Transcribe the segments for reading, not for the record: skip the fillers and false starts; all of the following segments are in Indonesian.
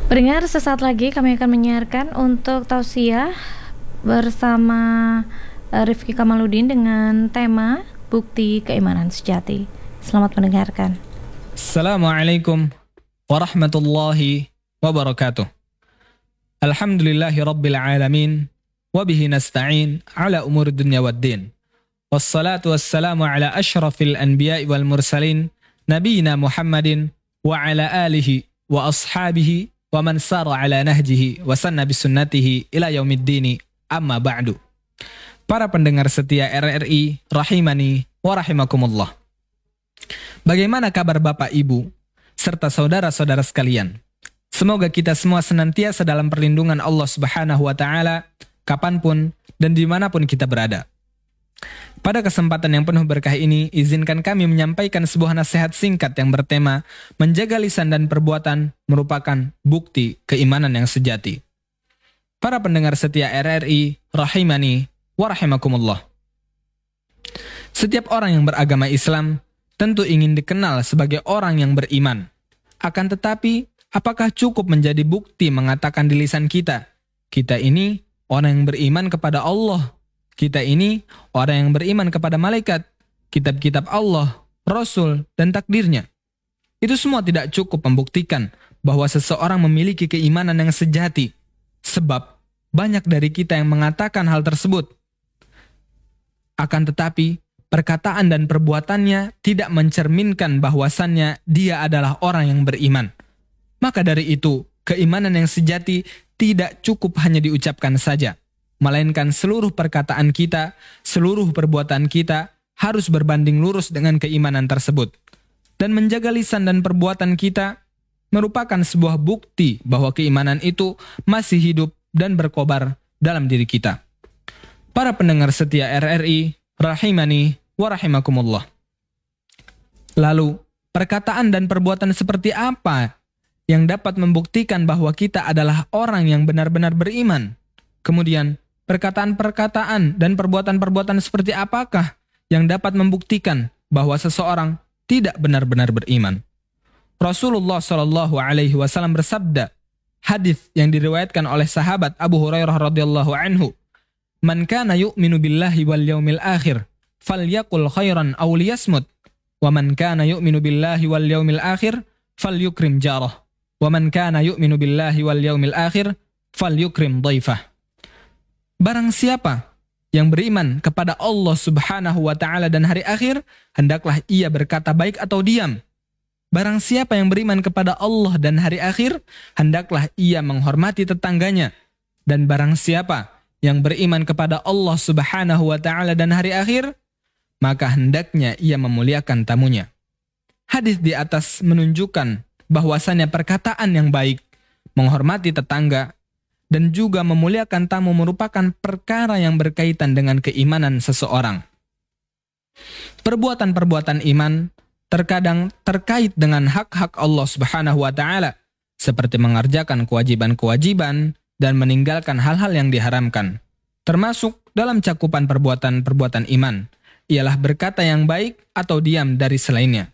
Pendengar, sesaat lagi kami akan menyiarkan untuk tausiah bersama Rifki Kamaludin dengan tema Bukti Keimanan Sejati. Selamat mendengarkan. Assalamualaikum warahmatullahi wabarakatuh. Alhamdulillahi rabbil alamin, wabihi nasta'in ala umur dunya waddin. Wassalatu wassalamu ala ashrafil anbiya'i wal mursalin, nabiyina Muhammadin wa ala alihi wa ashabihi wa man sara ala nahjihi wa sanna bisunnatihi ila yaumiddini, amma ba'du. Para pendengar setia RRI rahimani wa rahimakumullah. Bagaimana kabar Bapak Ibu serta saudara-saudara sekalian? Semoga kita semua senantiasa dalam perlindungan Allah Subhanahu wa taala kapanpun dan dimanapun kita berada. Pada kesempatan yang penuh berkah ini, izinkan kami menyampaikan sebuah nasihat singkat yang bertema menjaga lisan dan perbuatan merupakan bukti keimanan yang sejati. Para pendengar setia RRI rahimani wa rahimakumullah. Setiap orang yang beragama Islam tentu ingin dikenal sebagai orang yang beriman. Akan tetapi, apakah cukup menjadi bukti mengatakan di lisan kita ini orang yang beriman kepada Allah, kita ini orang yang beriman kepada malaikat, kitab-kitab Allah, Rasul, dan takdirnya? Itu semua tidak cukup membuktikan bahwa seseorang memiliki keimanan yang sejati, sebab banyak dari kita yang mengatakan hal tersebut. Akan tetapi, perkataan dan perbuatannya tidak mencerminkan bahwasannya dia adalah orang yang beriman. Maka dari itu, keimanan yang sejati tidak cukup hanya diucapkan saja, melainkan seluruh perkataan kita, seluruh perbuatan kita harus berbanding lurus dengan keimanan tersebut. Dan menjaga lisan dan perbuatan kita merupakan sebuah bukti bahwa keimanan itu masih hidup dan berkobar dalam diri kita. Para pendengar setia RRI rahimani wa rahimakumullah. Lalu, perkataan dan perbuatan seperti apa yang dapat membuktikan bahwa kita adalah orang yang benar-benar beriman? Kemudian, perkataan-perkataan dan perbuatan-perbuatan seperti apakah yang dapat membuktikan bahwa seseorang tidak benar-benar beriman? Rasulullah Shallallahu Alaihi Wasallam bersabda, hadis yang diriwayatkan oleh sahabat Abu Hurairah radhiyallahu anhu, "Man kana yu'minu billahi wal yaumil akhir, falyaqul khairan aw liyasmut, wa man kana yu'minu billahi wal yaumil akhir, falyukrim jarah, wa man kana yu'minu billahi wal yaumil akhir, falyukrim dhaifah." Barang siapa yang beriman kepada Allah Subhanahu wa taala dan hari akhir, hendaklah ia berkata baik atau diam. Barang siapa yang beriman kepada Allah dan hari akhir, hendaklah ia menghormati tetangganya. Dan barang siapa yang beriman kepada Allah Subhanahu wa taala dan hari akhir, maka hendaknya ia memuliakan tamunya. Hadis di atas menunjukkan bahwasannya perkataan yang baik, menghormati tetangga, dan juga memuliakan tamu merupakan perkara yang berkaitan dengan keimanan seseorang. Perbuatan-perbuatan iman terkadang terkait dengan hak-hak Allah Subhanahu wa taala, seperti mengerjakan kewajiban-kewajiban dan meninggalkan hal-hal yang diharamkan. Termasuk dalam cakupan perbuatan-perbuatan iman, ialah berkata yang baik atau diam dari selainnya.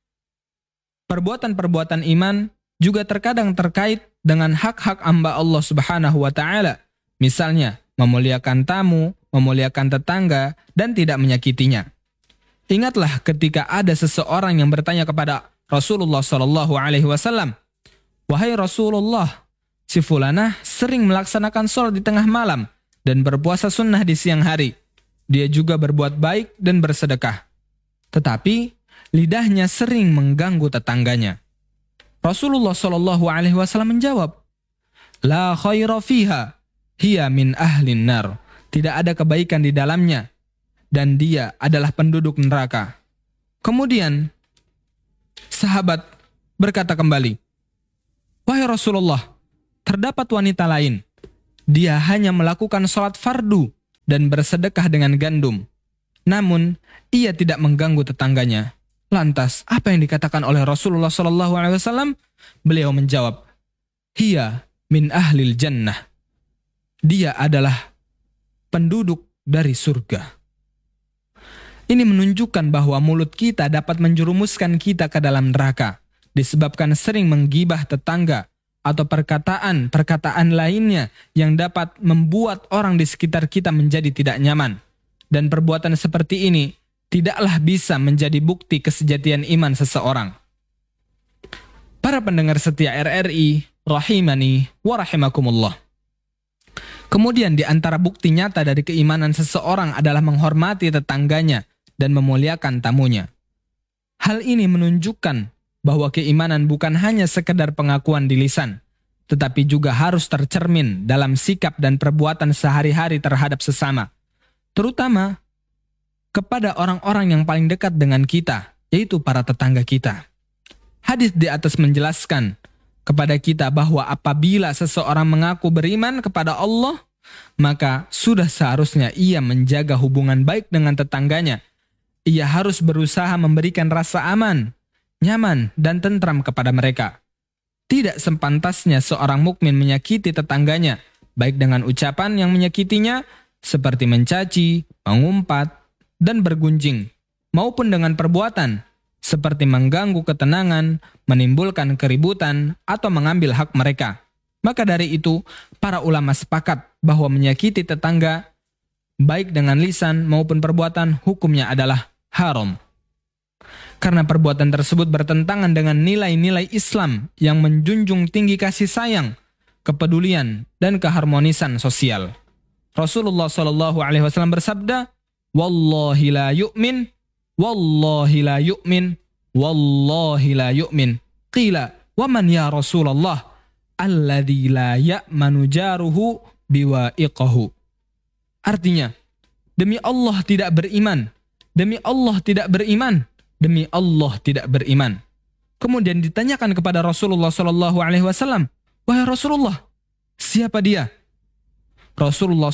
Perbuatan-perbuatan iman juga terkadang terkait dengan hak-hak hamba Allah Subhanahu wa taala, misalnya memuliakan tamu, memuliakan tetangga, dan tidak menyakitinya. Ingatlah ketika ada seseorang yang bertanya kepada Rasulullah Shallallahu Alaihi Wasallam, "Wahai Rasulullah, si fulanah sering melaksanakan sholat di tengah malam dan berpuasa sunnah di siang hari. Dia juga berbuat baik dan bersedekah, tetapi lidahnya sering mengganggu tetangganya." Rasulullah Shallallahu Alaihi Wasallam menjawab, "La khaira fiha, hiya min ahlin nar." Tidak ada kebaikan di dalamnya, dan dia adalah penduduk neraka. Kemudian sahabat berkata kembali, "Wahai Rasulullah, terdapat wanita lain. Dia hanya melakukan sholat fardu dan bersedekah dengan gandum. Namun, ia tidak mengganggu tetangganya." Lantas, apa yang dikatakan oleh Rasulullah SAW? Beliau menjawab, "Hiya min ahlil jannah." Dia adalah penduduk dari surga. Ini menunjukkan bahwa mulut kita dapat menjerumuskan kita ke dalam neraka, disebabkan sering menggibah tetangga, atau perkataan lainnya yang dapat membuat orang di sekitar kita menjadi tidak nyaman. Dan perbuatan seperti ini tidaklah bisa menjadi bukti kesejatian iman seseorang. Para pendengar setia RRI, rahimani wa rahimakumullah. Kemudian di antara bukti nyata dari keimanan seseorang adalah menghormati tetangganya dan memuliakan tamunya. Hal ini menunjukkan bahwa keimanan bukan hanya sekedar pengakuan di lisan, tetapi juga harus tercermin dalam sikap dan perbuatan sehari-hari terhadap sesama, terutama kepada orang-orang yang paling dekat dengan kita, yaitu para tetangga kita. Hadis di atas menjelaskan kepada kita bahwa apabila seseorang mengaku beriman kepada Allah, maka sudah seharusnya ia menjaga hubungan baik dengan tetangganya. Ia harus berusaha memberikan rasa aman, nyaman, dan tentram kepada mereka. Tidak sepantasnya seorang mukmin menyakiti tetangganya, baik dengan ucapan yang menyakitinya, seperti mencaci, mengumpat, dan bergunjing, maupun dengan perbuatan, seperti mengganggu ketenangan, menimbulkan keributan, atau mengambil hak mereka. Maka dari itu, para ulama sepakat bahwa menyakiti tetangga, baik dengan lisan maupun perbuatan, hukumnya adalah haram. Karena perbuatan tersebut bertentangan dengan nilai-nilai Islam yang menjunjung tinggi kasih sayang, kepedulian, dan keharmonisan sosial. Rasulullah SAW bersabda, "Wallahi la yu'min, wallahi la yu'min, wallahi la yu'min." Qila, "Wa man ya Rasulullah?" "Alladzi la ya'manu jaruhu biwa'iqahu." Artinya, demi Allah tidak beriman, demi Allah tidak beriman, demi Allah tidak beriman. Kemudian ditanyakan kepada Rasulullah SAW, "Wahai Rasulullah, siapa dia?" Rasulullah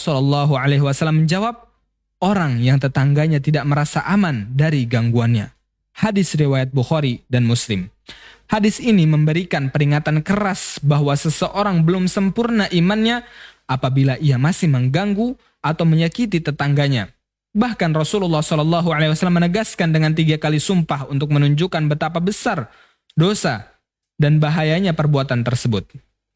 SAW menjawab, "Orang yang tetangganya tidak merasa aman dari gangguannya." Hadis riwayat Bukhari dan Muslim. Hadis ini memberikan peringatan keras bahwa seseorang belum sempurna imannya apabila ia masih mengganggu atau menyakiti tetangganya. Bahkan Rasulullah SAW menegaskan dengan 3 kali sumpah untuk menunjukkan betapa besar dosa dan bahayanya perbuatan tersebut.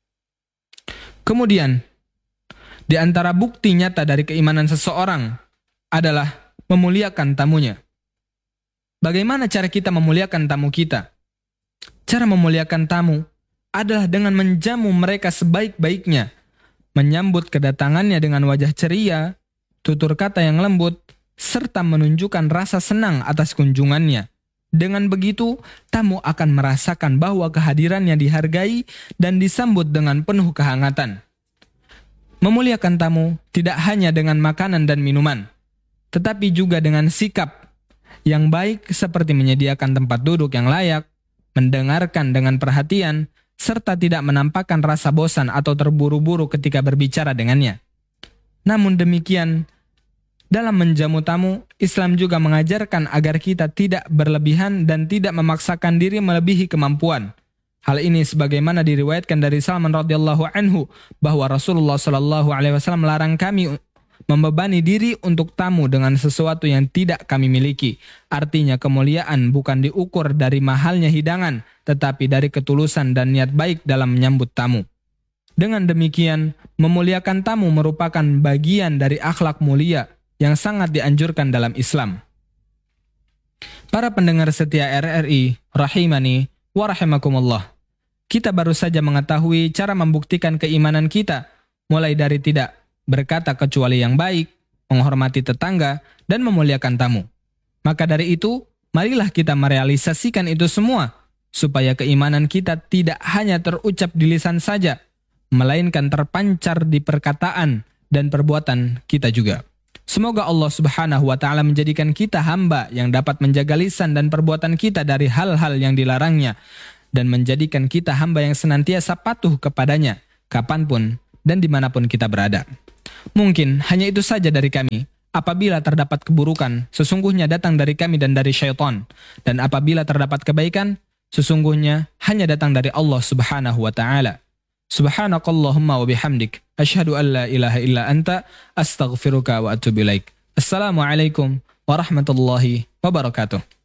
Kemudian, di antara bukti nyata dari keimanan seseorang adalah memuliakan tamunya. Bagaimana cara kita memuliakan tamu kita? Cara memuliakan tamu adalah dengan menjamu mereka sebaik-baiknya, menyambut kedatangannya dengan wajah ceria, tutur kata yang lembut, serta menunjukkan rasa senang atas kunjungannya. Dengan begitu, tamu akan merasakan bahwa kehadirannya dihargai dan disambut dengan penuh kehangatan. Memuliakan tamu tidak hanya dengan makanan dan minuman, tetapi juga dengan sikap yang baik seperti menyediakan tempat duduk yang layak, mendengarkan dengan perhatian, serta tidak menampakkan rasa bosan atau terburu-buru ketika berbicara dengannya. Namun demikian, dalam menjamu tamu, Islam juga mengajarkan agar kita tidak berlebihan dan tidak memaksakan diri melebihi kemampuan. Hal ini sebagaimana diriwayatkan dari Salman radhiyallahu anhu bahwa Rasulullah SAW melarang kami membebani diri untuk tamu dengan sesuatu yang tidak kami miliki. Artinya kemuliaan bukan diukur dari mahalnya hidangan, tetapi dari ketulusan dan niat baik dalam menyambut tamu. Dengan demikian, memuliakan tamu merupakan bagian dari akhlak mulia yang sangat dianjurkan dalam Islam. Para pendengar setia RRI, rahimani wa rahimakumullah. Kita baru saja mengetahui cara membuktikan keimanan kita, mulai dari tidak berkata kecuali yang baik, menghormati tetangga, dan memuliakan tamu. Maka dari itu, marilah kita merealisasikan itu semua, supaya keimanan kita tidak hanya terucap di lisan saja, melainkan terpancar di perkataan dan perbuatan kita juga. Semoga Allah Subhanahu wa Ta'ala menjadikan kita hamba yang dapat menjaga lisan dan perbuatan kita dari hal-hal yang dilarangnya, dan menjadikan kita hamba yang senantiasa patuh kepadanya, kapanpun dan dimanapun kita berada. Mungkin hanya itu saja dari kami. Apabila terdapat keburukan, sesungguhnya datang dari kami dan dari syaitan. Dan apabila terdapat kebaikan, sesungguhnya hanya datang dari Allah Subhanahu wa Ta'ala. Subhanakallahumma wa bihamdik, asyhadu an la ilaha illa anta, astaghfiruka wa atubu ilaik. Assalamualaikum warahmatullahi wabarakatuh.